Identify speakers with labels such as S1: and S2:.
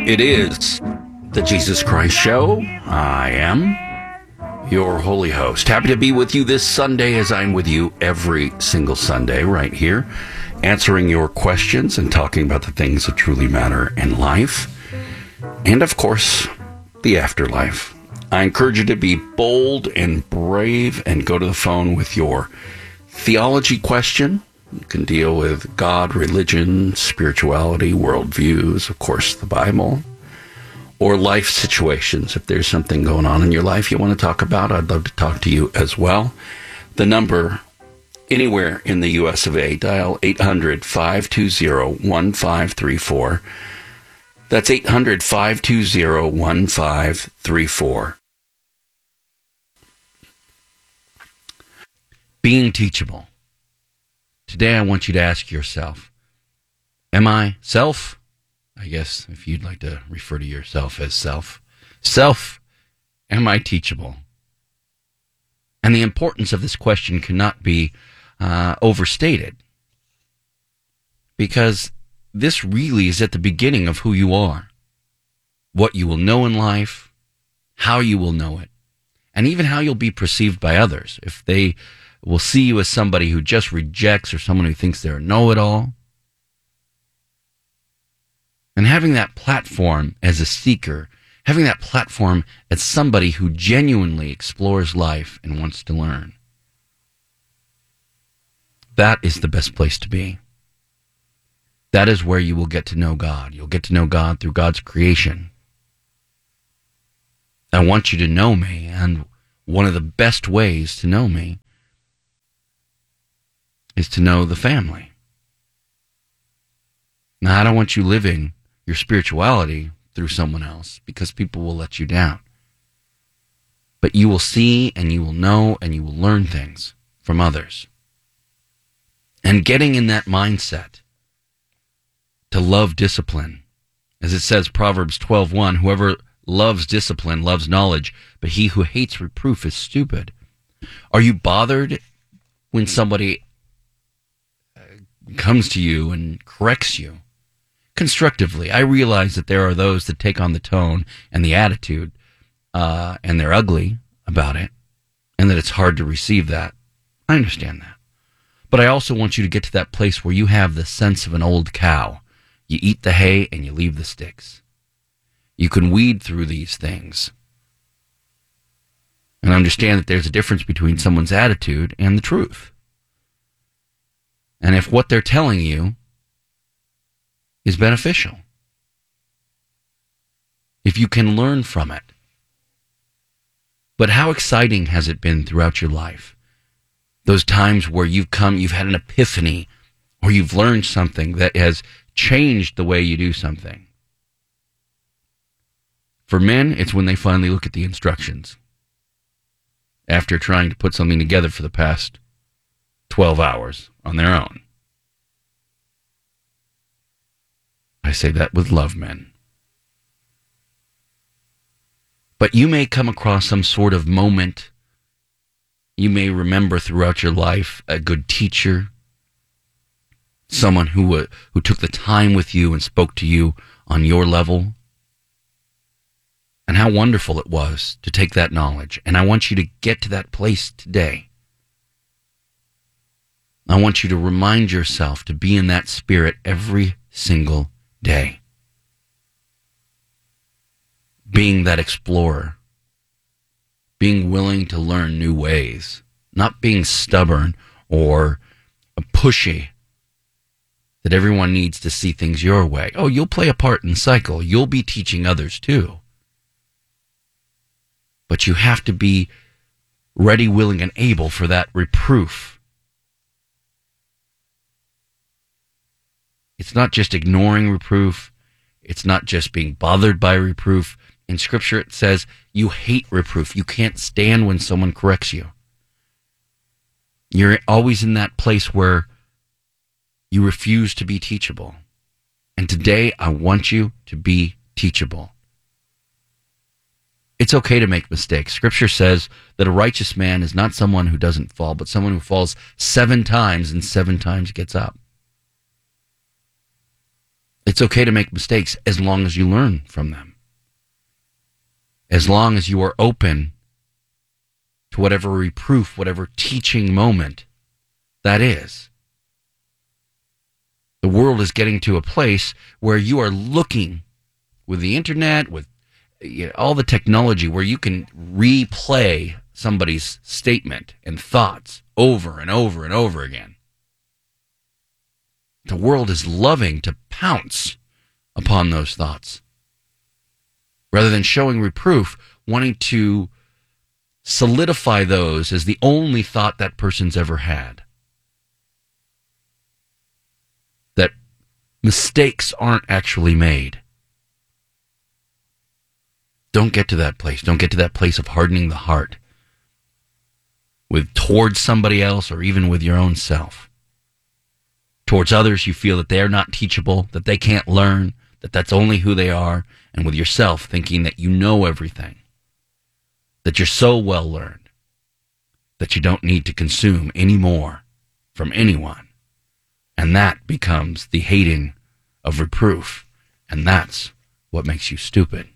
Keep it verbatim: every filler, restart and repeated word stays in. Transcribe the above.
S1: It is the Jesus Christ Show. I am your holy host. Happy to be with you this Sunday, as I'm with you every single Sunday right here, answering your questions and talking about the things that truly matter in life. And, of course, the afterlife. I encourage you to be bold and brave and go to the phone with your theology question. You can deal with God, religion, spirituality, worldviews, of course, the Bible, or life situations. If there's something going on in your life you want to talk about, I'd love to talk to you as well. The number, anywhere in the U S of A, dial eight hundred, five two zero, one five three four. That's eight hundred, five two zero, one five three four. Being teachable. Today I want you to ask yourself, am I self? I guess if you'd like to refer to yourself as self. Self, am I teachable? And the importance of this question cannot be uh, overstated, because this really is at the beginning of who you are, what you will know in life, how you will know it, and even how you'll be perceived by others. If they will see you as somebody who just rejects or someone who thinks they're a know-it-all. And having that platform as a seeker, having that platform as somebody who genuinely explores life and wants to learn, that is the best place to be. That is where you will get to know God. You'll get to know God through God's creation. I want you to know me, and one of the best ways to know me is to know the family. Now, I don't want you living your spirituality through someone else, because people will let you down. But you will see and you will know and you will learn things from others. And getting in that mindset to love discipline. As it says, Proverbs twelve one, whoever loves discipline loves knowledge, but he who hates reproof is stupid. Are you bothered when somebody comes to you and corrects you constructively? I realize that there are those that take on the tone and the attitude, uh, and they're ugly about it, and that it's hard to receive that. I understand that. But I also want you to get to that place where you have the sense of an old cow. You eat the hay and you leave the sticks. You can weed through these things and understand that there's a difference between someone's attitude and the truth. And if what they're telling you is beneficial, if you can learn from it. But how exciting has it been throughout your life? Those times where you've come, you've had an epiphany, or you've learned something that has changed the way you do something. For men, it's when they finally look at the instructions after trying to put something together for the past twelve hours on their own. I say that with love, men. But you may come across some sort of moment. You may remember throughout your life a good teacher, someone who uh, who took the time with you and spoke to you on your level. And how wonderful it was to take that knowledge. And I want you to get to that place today. I want you to remind yourself to be in that spirit every single day. Being that explorer. Being willing to learn new ways. Not being stubborn or pushy. That everyone needs to see things your way. Oh, you'll play a part in the cycle. You'll be teaching others too. But you have to be ready, willing, and able for that reproof. It's not just ignoring reproof. It's not just being bothered by reproof. In Scripture it says you hate reproof. You can't stand when someone corrects you. You're always in that place where you refuse to be teachable. And today I want you to be teachable. It's okay to make mistakes. Scripture says that a righteous man is not someone who doesn't fall, but someone who falls seven times and seven times gets up. It's okay to make mistakes as long as you learn from them. As long as you are open to whatever reproof, whatever teaching moment that is. The world is getting to a place where you are looking with the internet, with you know, all the technology, where you can replay somebody's statement and thoughts over and over and over again. The world is loving to pounce upon those thoughts. Rather than showing reproof, wanting to solidify those as the only thought that person's ever had. That mistakes aren't actually made. Don't get to that place. Don't get to that place of hardening the heart with towards somebody else or even with your own self. Towards others, you feel that they're not teachable, that they can't learn, that that's only who they are, and with yourself thinking that you know everything, that you're so well learned, that you don't need to consume any more from anyone. And that becomes the hating of reproof, and that's what makes you stupid.